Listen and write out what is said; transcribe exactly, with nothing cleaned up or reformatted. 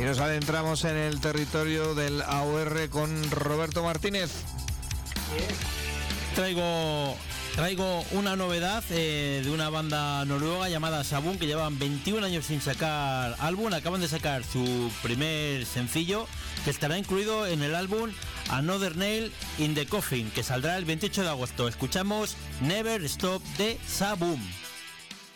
Y nos adentramos en el territorio del A O R con Roberto Martínez. Traigo, traigo una novedad eh, de una banda noruega llamada Sabun, que llevan veintiún años sin sacar álbum. Acaban de sacar su primer sencillo, que estará incluido en el álbum Another Nail in the Coffin, que saldrá el veintiocho de agosto. Escuchamos Never Stop de Sabun.